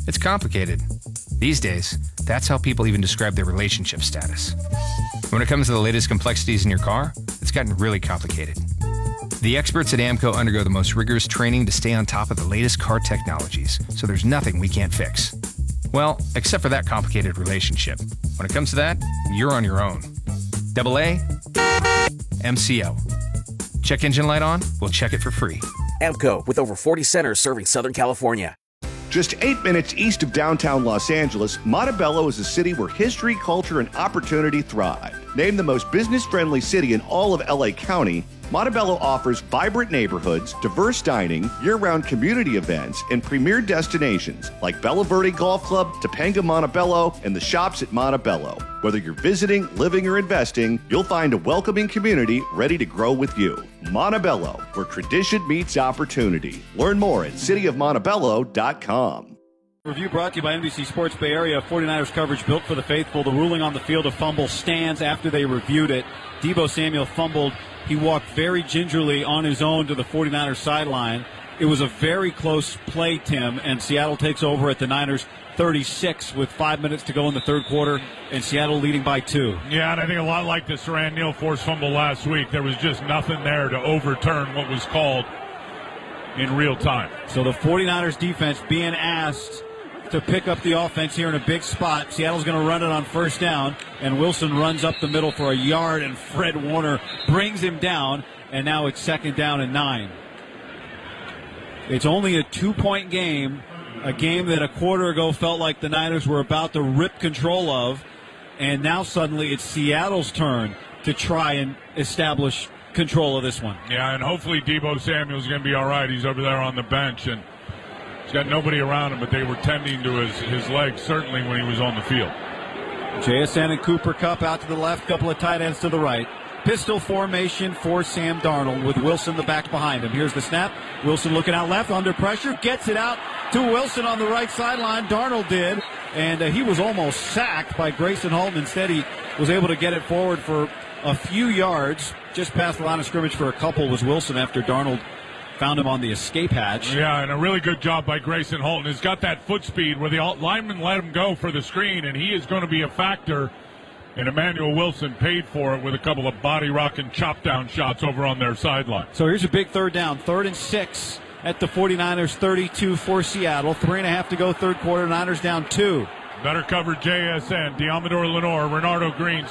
It's complicated. These days, that's how people even describe their relationship status. When it comes to the latest complexities in your car, it's gotten really complicated. The experts at AAMCO undergo the most rigorous training to stay on top of the latest car technologies, so there's nothing we can't fix. Well, except for that complicated relationship. When it comes to that, you're on your own. AA, MCO. Check engine light on? We'll check it for free. AAMCO, with over 40 centers serving Southern California. Just 8 minutes east of downtown Los Angeles, Montebello is a city where history, culture, and opportunity thrive. Named the most business-friendly city in all of LA County, Montebello offers vibrant neighborhoods, diverse dining, year-round community events, and premier destinations like Bella Verde Golf Club, Topanga Montebello, and the shops at Montebello. Whether you're visiting, living, or investing, you'll find a welcoming community ready to grow with you. Montebello, where tradition meets opportunity. Learn more at cityofmontebello.com. Review brought to you by NBC Sports Bay Area. 49ers coverage built for the faithful. The ruling on the field of fumble stands after they reviewed it. Deebo Samuel fumbled. He walked very gingerly on his own to the 49ers sideline. It was a very close play, Tim, and Seattle takes over at the Niners 36 with 5 minutes to go in the third quarter, and Seattle leading by 2. Yeah, and I think a lot like the Siran Neal forced fumble last week. There was just nothing there to overturn what was called in real time. So the 49ers defense being asked to pick up the offense here in a big spot. Seattle's going to run it on first down, and Wilson runs up the middle for a yard, and Fred Warner brings him down, and now it's 2nd down and 9. It's only a 2-point game, a game that a quarter ago felt like the Niners were about to rip control of, and now suddenly it's Seattle's turn to try and establish control of this one. Yeah, and hopefully Deebo Samuel's going to be all right. He's over there on the bench, and he's got nobody around him, but they were tending to his legs, certainly when he was on the field. JSN and Cooper Kupp out to the left, couple of tight ends to the right. Pistol formation for Sam Darnold with Wilson the back behind him. Here's the snap. Wilson looking out left, under pressure, gets it out to Wilson on the right sideline. Darnold did, and he was almost sacked by Grayson Halton. Instead, he was able to get it forward for a few yards. Just past the line of scrimmage for a couple was Wilson after Darnold found him on the escape hatch. Yeah, and a really good job by Grayson Halton. He's got that foot speed where the lineman let him go for the screen, and he is going to be a factor. And Emmanuel Wilson paid for it with a couple of body-rocking chop-down shots over on their sideline. So here's a big third down. 3rd and 6 at the 49ers, 32 for Seattle. 3.5 to go, third quarter. Niners down 2. Better cover JSN, Diamador Lenore, Renardo Green,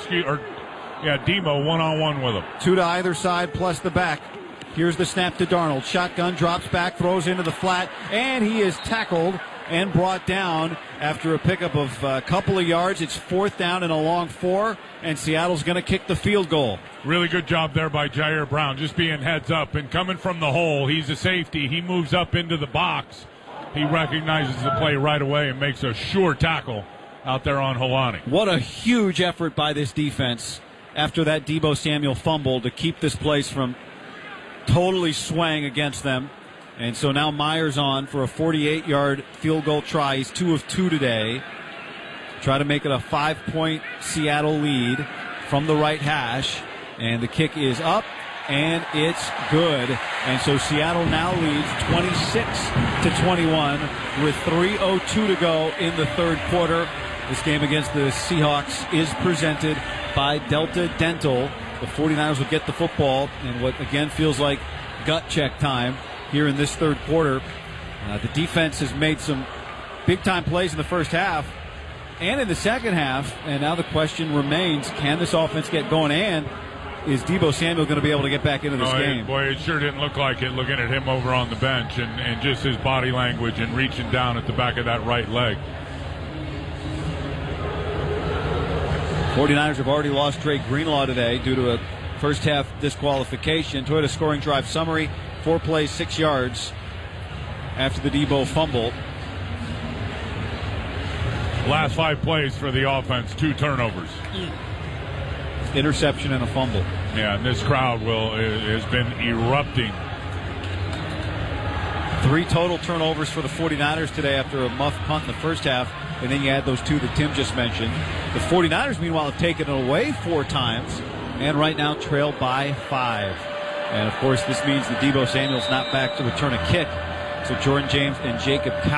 Demo one-on-one with him. 2 to either side plus the back. Here's the snap to Darnold. Shotgun, drops back, throws into the flat, and he is tackled and brought down after a pickup of a couple of yards. It's 4th down and a long 4, and Seattle's going to kick the field goal. Really good job there by Jair Brown, just being heads up and coming from the hole. He's a safety. He moves up into the box. He recognizes the play right away and makes a sure tackle out there on Holani. What a huge effort by this defense after that Deebo Samuel fumble to keep this place from totally swaying against them. And so now Myers on for a 48-yard field goal try. He's 2 of 2 today. Try to make it a 5-point Seattle lead from the right hash. And the kick is up, and it's good. And so Seattle now leads 26-21 with 3:02 to go in the third quarter. This game against the Seahawks is presented by Delta Dental. The 49ers will get the football in what again feels like gut check time here in this third quarter. The defense has made some big-time plays in the first half and in the second half, and now the question remains, can this offense get going, and is Deebo Samuel going to be able to get back into this game? Boy, it sure didn't look like it looking at him over on the bench and just his body language and reaching down at the back of that right leg. 49ers have already lost Drake Greenlaw today due to a first-half disqualification. Toyota scoring drive summary, 4 plays, 6 yards after the Deebo fumble. Last 5 plays for the offense, 2 turnovers. Interception and a fumble. Yeah, and this crowd has been erupting. 3 total turnovers for the 49ers today after a muff punt in the first half, and then you add those 2 that Tim just mentioned. The 49ers, meanwhile, have taken it away 4 times, and right now trail by 5. And, of course, this means that Deebo Samuel's not back to return a kick. So Jordan James and Jacob